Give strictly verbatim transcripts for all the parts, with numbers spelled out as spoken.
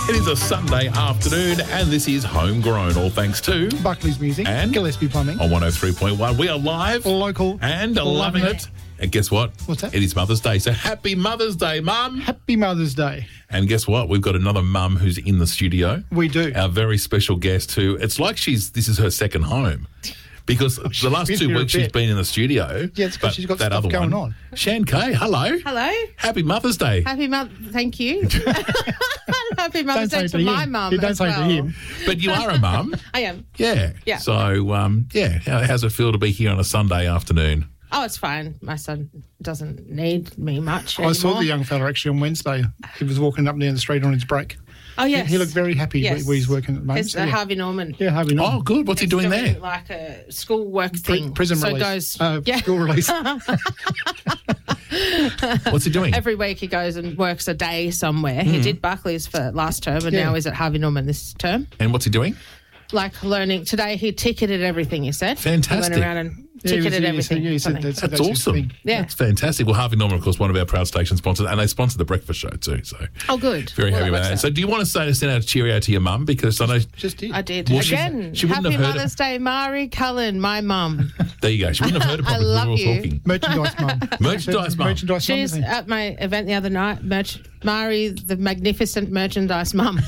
It is a Sunday afternoon and this is Homegrown, all thanks to Buckley's Music and Gillespie Plumbing on one oh three point one. We are live, local and loving it. it. And guess what? What's that? It is Mother's Day, so happy Mother's Day, Mum. Happy Mother's Day. And guess what? We've got another mum who's in the studio. We do. Our very special guest who, it's like she's this is her second home. Because the last been two here a weeks she's bit. been in the studio. Yeah, it's because but she's got that stuff other going one, on. Shan Kay, hello. Hello. Happy Mother's Day. Happy Mother. Thank you. Happy Mother's Don't Day say to it to my him. mum. Yeah, don't as say it well. to him. But you are a mum. I am. Yeah. Yeah. So, um, yeah, how, how's it feel to be here on a Sunday afternoon? Oh, it's fine. My son doesn't need me much I anymore. saw the young fella actually on Wednesday. He was walking up and down the street on his break. Oh, yes. He, he looked very happy Yes. where he's working at the moment. It's So, uh, yeah. Harvey Norman. Yeah, Harvey Oh, Norman. good. What's he It's doing there? Like a school work Pri- thing. prison so release. it goes. uh, yeah. School release. What's he doing? Every week he goes and works a day somewhere. He did Buckley's for last term and Yeah. now he's at Harvey Norman this term. And what's he doing? Like learning. Today he ticketed everything, he said. Fantastic. He went around and Yeah, he was- ticketed he everything. said- yeah, he said something. that's- That's his awesome. thing. Yeah. That's fantastic. Well, Harvey Norman, of course, one of our proud station sponsors, and they sponsor the breakfast show too. So Oh, good. very Well, happy about works that. out. So do you want to say send out a cheerio to your mum? Because I know Just did. I did. Well, she- Again, she wouldn't Happy have heard Mother's Day, Mari Cullen, my mum. there you go. She wouldn't have heard it I probably love when we were you. talking. Merchandise mum. Merchandise mum. Merchandise She's mum. at my event the other night, Merch- Mari, the magnificent merchandise mum.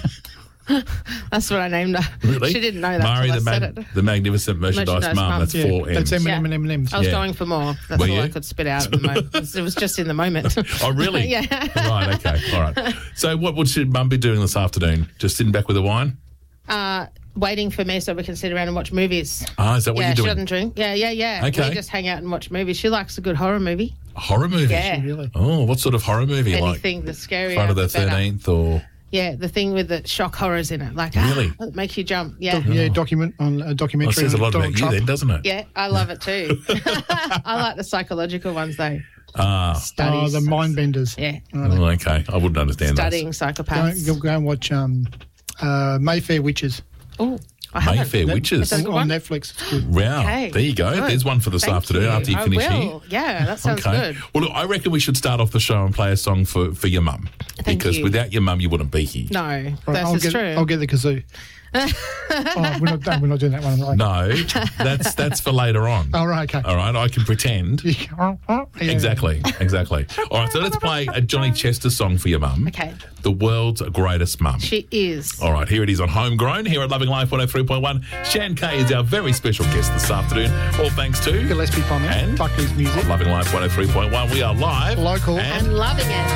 That's what I named her. Really? She didn't know that Mari, until the, I said mag- it. the magnificent merchandise, Merchandise mum. mum. That's Yeah, four M's. that's M and M Yeah. and M and M's. I was Yeah. going for more. That's Were all you? I could spit out at the moment. It was just in the moment. Oh, really? Yeah. Right, okay. All right. So what would should mum be doing this afternoon? Just sitting back with a wine? Uh, waiting for me so we can sit around and watch movies. Ah, is that what yeah, you're she doing? doesn't drink. Yeah, yeah, yeah. Okay. We just hang out and watch movies. She likes a good horror movie. A horror movie? Yeah. Really? Oh, what sort of horror movie? Anything that's Like scarier. Friday the better. thirteenth or... Yeah, the thing with the shock horrors in it. Like, Really? ah, it makes you jump. Yeah. Yeah, document on a Well, it documentary. says a on lot Donald about you Trump. then, doesn't it? Yeah, I love it too. I like the psychological ones though. Ah, Oh, Studies. the mind benders. Yeah. oh, okay. I wouldn't understand Studying those. Go, psychopaths. go, go and watch um, uh, Mayfair Witches Oh, I haven't. Mayfair Witches. Is that- on, good on one? Netflix. It's good. Wow. Okay, There you go. good. There's one for this Thank afternoon you. after you I finish will. here. Yeah, that sounds Okay. good. Well, look, I reckon we should start off the show and play a song for, for your mum. Thank because you. without your mum, you wouldn't be here. No, Right, this I'll is get, true. I'll get the kazoo. oh, we're not done. We're not doing that one. Right. No, that's that's for later on. Oh, right, okay. All right, I can pretend. Yeah. Exactly, exactly. All right, so let's play a Johnny Chester song for your mum. Okay. The world's greatest mum. She is. All right, here it is on Homegrown, here at Loving Life one oh three point one. Shan Kay is our very special guest this afternoon. All thanks to Gillespie Plumbing and Buckley's Music. Loving Life one oh three point one. We are live. Local. And I'm loving it.